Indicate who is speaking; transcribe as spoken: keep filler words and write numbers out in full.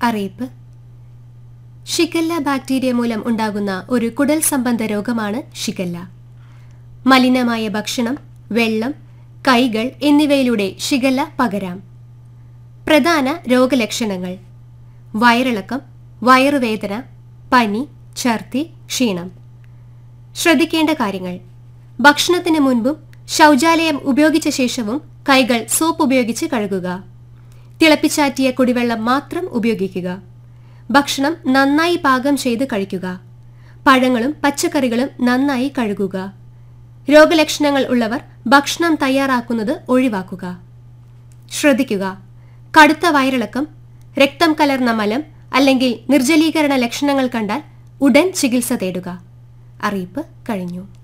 Speaker 1: അറിയിപ്പ്. Shigella bacteria മൂലം ഉണ്ടാകുന്ന ഒരു കുടൽ സംബന്ധ രോഗമാണ് ഷിഗല്ല. മലിനമായ ഭക്ഷണം, വെള്ളം, കൈകൾ എന്നിവയിലൂടെ ഷിഗല്ല പകരാം. പ്രധാന രോഗലക്ഷണങ്ങൾ: വയറിളക്കം, വയറുവേദന, പനി, ഛർദി, ക്ഷീണം. ശ്രദ്ധിക്കേണ്ട കാര്യങ്ങൾ: ഭക്ഷണത്തിന് മുൻപും ശൗചാലയം ഉപയോഗിച്ച ശേഷവും കൈകൾ സോപ്പ് ഉപയോഗിച്ച് കഴുകുക. തിളപ്പിച്ചാറ്റിയ കുടിവെള്ളം മാത്രം ഉപയോഗിക്കുക. ഭക്ഷണം നന്നായി പാകം ചെയ്ത് കഴിക്കുക. പഴങ്ങളും പച്ചക്കറികളും നന്നായി കഴുകുക. രോഗലക്ഷണങ്ങൾ ഉള്ളവർ ഭക്ഷണം തയ്യാറാക്കുന്നത് ഒഴിവാക്കുക. ശ്രദ്ധിക്കുക: കടുത്ത വയറിളക്കം, രക്തം കലർന്ന മലം അല്ലെങ്കിൽ നിർജ്ജലീകരണ ലക്ഷണങ്ങൾ കണ്ടാൽ ഉടൻ ചികിത്സ തേടുക. അറിയിപ്പ് കഴിഞ്ഞു.